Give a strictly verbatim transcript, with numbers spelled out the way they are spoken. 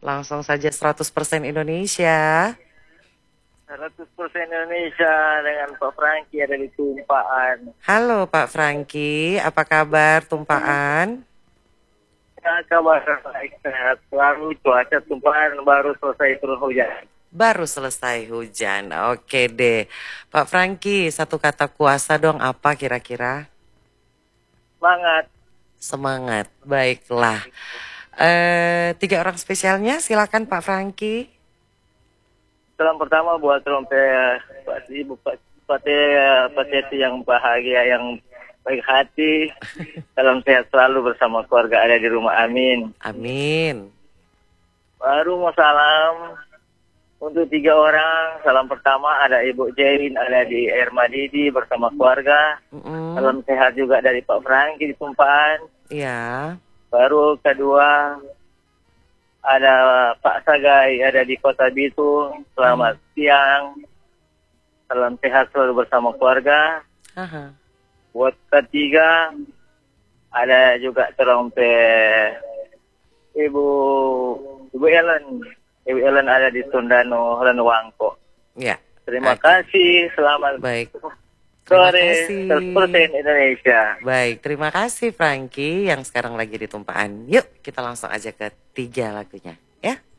Langsung saja seratus persen Indonesia. seratus persen Indonesia dengan Pak Franky ada di Tumpaan. Halo Pak Franky, apa kabar Tumpaan? Ya, kabar baik, sehat selalu. Cuaca Tumpaan baru selesai turun hujan. Baru selesai hujan, oke deh. Pak Franky, satu kata kuasa dong apa kira-kira? Semangat. Semangat, baiklah. Eh, tiga orang spesialnya silakan Pak Franky. Salam pertama buat trompet Pak Ibu Pak Pak Pak Teti yang bahagia, yang baik hati. Salam sehat selalu bersama keluarga ada di rumah, amin. Amin. Baru mau salam untuk tiga orang. Salam pertama ada Ibu Jerin ada di Air Madidi bersama keluarga. Mm-mm. Salam sehat juga dari Pak Franky di Tumpaan. Ya. Baru kedua ada Pak Sagai ada di Kota Bitung. Selamat Hmm. siang. Salam sehat selalu bersama keluarga. Aha. Buat ketiga ada juga trompet Ibu Ibu Ellen. Ibu Ellen ada di Tondano, Wangko. Ya. Terima Oke. kasih. Selamat Baik. Terima sore. kasih. seratus persen Indonesia. Baik, terima kasih Franky yang sekarang lagi di Tumpaan. Yuk, kita langsung aja ke tiga lagunya, ya.